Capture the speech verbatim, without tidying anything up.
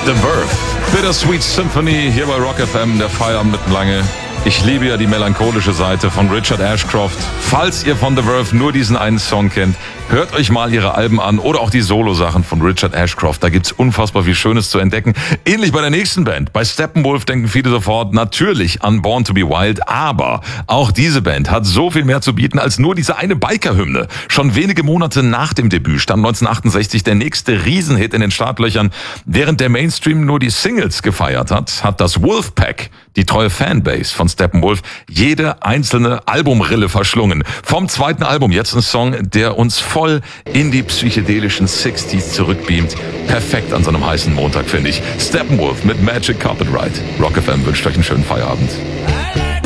The Verve. Bittersweet Symphony hier bei Rock F M, der Feierabend mittenlange. Ich liebe ja die melancholische Seite von Richard Ashcroft. Falls ihr von The Verve nur diesen einen Song kennt, hört euch mal ihre Alben an oder auch die Solo-Sachen von Richard Ashcroft. Da gibt's unfassbar viel Schönes zu entdecken. Ähnlich bei der nächsten Band. Bei Steppenwolf denken viele sofort natürlich an Born to be Wild. Aber auch diese Band hat so viel mehr zu bieten als nur diese eine Biker-Hymne. Schon wenige Monate nach dem Debüt stand neunzehnhundertachtundsechzig der nächste Riesenhit in den Startlöchern. Während der Mainstream nur die Singles gefeiert hat, hat das Wolfpack, die treue Fanbase von Steppenwolf, jede einzelne Albumrille verschlungen. Vom zweiten Album jetzt ein Song, der uns voll in die psychedelischen sechziger zurückbeamt. Perfekt an so einem heißen Montag, finde ich. Steppenwolf mit Magic Carpet Ride. Rock F M wünscht euch einen schönen Feierabend.